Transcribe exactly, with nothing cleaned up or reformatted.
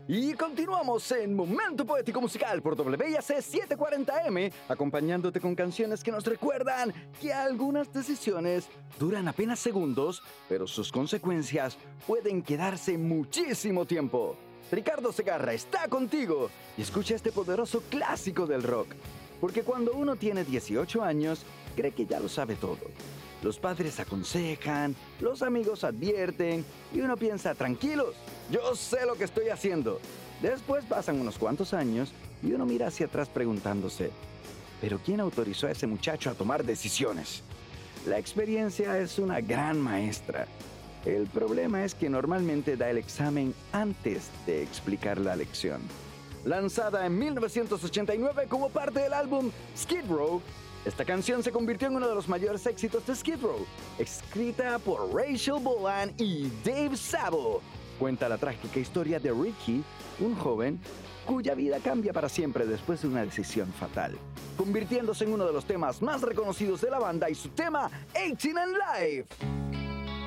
Y continuamos en Momento Poético Musical por W I A C setecientos cuarenta M, acompañándote con canciones que nos recuerdan que algunas decisiones duran apenas segundos, pero sus consecuencias pueden quedarse muchísimo tiempo. Ricardo Segarra está contigo y escucha este poderoso clásico del rock, porque cuando uno tiene dieciocho años, cree que ya lo sabe todo. Los padres aconsejan, los amigos advierten y uno piensa, tranquilos, yo sé lo que estoy haciendo. Después pasan unos cuantos años y uno mira hacia atrás preguntándose, ¿pero quién autorizó a ese muchacho a tomar decisiones? La experiencia es una gran maestra. El problema es que normalmente da el examen antes de explicar la lección. Lanzada en mil novecientos ochenta y nueve como parte del álbum Skid Row, esta canción se convirtió en uno de los mayores éxitos de Skid Row, escrita por Rachel Bolan y Dave Sabo. Cuenta la trágica historia de Ricky, un joven cuya vida cambia para siempre después de una decisión fatal, convirtiéndose en uno de los temas más reconocidos de la banda y su tema eighteen and Life.